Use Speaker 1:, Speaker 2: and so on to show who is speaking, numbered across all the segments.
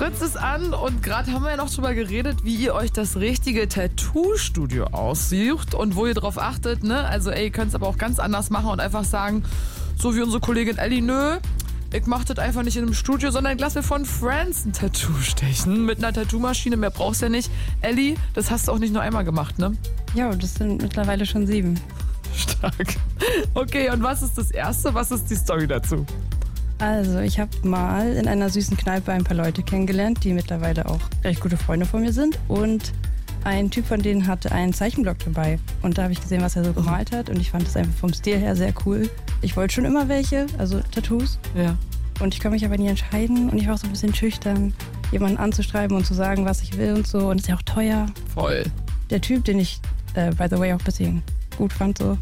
Speaker 1: Fritz ist an und gerade haben wir ja noch drüber geredet, wie ihr euch das richtige Tattoo-Studio aussucht und wo ihr drauf achtet, ne? Also ihr könnt es aber auch ganz anders machen und einfach sagen, so wie unsere Kollegin Ellie, nö, ich mach das einfach nicht in einem Studio, sondern ich lasse mir von Friends ein Tattoo stechen. Mit einer Tattoo-Maschine, mehr brauchst du ja nicht. Ellie, das hast du auch nicht nur einmal gemacht, ne?
Speaker 2: Ja, das sind mittlerweile schon 7.
Speaker 1: Stark. Okay, und was ist das Erste? Was ist die Story dazu?
Speaker 2: Also, ich habe mal in einer süßen Kneipe ein paar Leute kennengelernt, die mittlerweile auch recht gute Freunde von mir sind. Und ein Typ von denen hatte einen Zeichenblock dabei. Und da habe ich gesehen, was er so gemalt hat. Und ich fand das einfach vom Stil her sehr cool. Ich wollte schon immer welche, also Tattoos.
Speaker 1: Ja.
Speaker 2: Und ich konnte mich aber nie entscheiden. Und ich war auch so ein bisschen schüchtern, jemanden anzuschreiben und zu sagen, was ich will und so. Und es ist ja auch teuer.
Speaker 1: Voll.
Speaker 2: Der Typ, den ich, by the way, auch ein bisschen gut fand, so,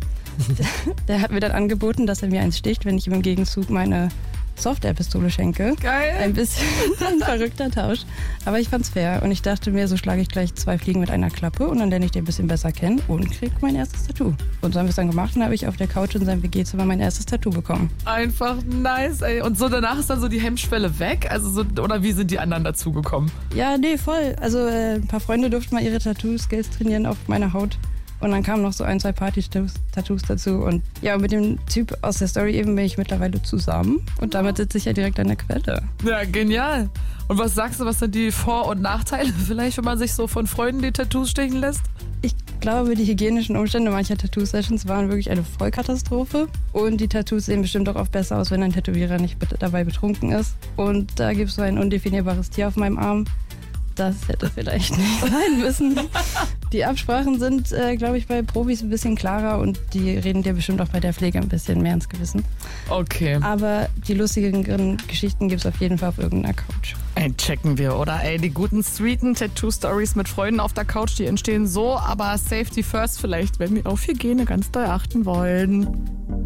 Speaker 2: der hat mir dann angeboten, dass er mir eins sticht, wenn ich ihm im Gegenzug meine Software-Pistole schenke.
Speaker 1: Geil.
Speaker 2: Ein bisschen ein verrückter Tausch. Aber ich fand's fair. Und ich dachte mir, so schlage ich gleich 2 Fliegen mit einer Klappe und dann lerne ich den ein bisschen besser kennen und krieg mein erstes Tattoo. Und so haben wir es dann gemacht und habe ich auf der Couch in seinem WG-Zimmer mein erstes Tattoo bekommen.
Speaker 1: Einfach nice, ey. Und so danach ist dann so die Hemmschwelle weg? Also so, oder wie sind die anderen dazugekommen?
Speaker 2: Ja, nee, voll. Also ein paar Freunde durften mal ihre Tattoo-Skills trainieren auf meiner Haut. Und dann kamen noch so 1, 2 Party-Tattoos dazu. Und ja, mit dem Typ aus der Story eben bin ich mittlerweile zusammen. Und damit sitze ich ja direkt an der Quelle.
Speaker 1: Ja, genial. Und was sagst du, was sind die Vor- und Nachteile vielleicht, wenn man sich so von Freunden die Tattoos stechen lässt?
Speaker 2: Ich glaube, die hygienischen Umstände mancher Tattoo-Sessions waren wirklich eine Vollkatastrophe. Und die Tattoos sehen bestimmt auch oft besser aus, wenn ein Tätowierer nicht dabei betrunken ist. Und da gibt es so ein undefinierbares Tier auf meinem Arm. Das hätte vielleicht nicht sein müssen. Die Absprachen sind, glaube ich, bei Profis ein bisschen klarer und die reden dir bestimmt auch bei der Pflege ein bisschen mehr ins Gewissen.
Speaker 1: Okay.
Speaker 2: Aber die lustigeren Geschichten gibt es auf jeden Fall auf irgendeiner Couch.
Speaker 1: Ey, checken wir, oder? Ey, die guten streeten Tattoo-Stories mit Freunden auf der Couch, die entstehen so, aber Safety first vielleicht, wenn wir auf Hygiene ganz doll achten wollen.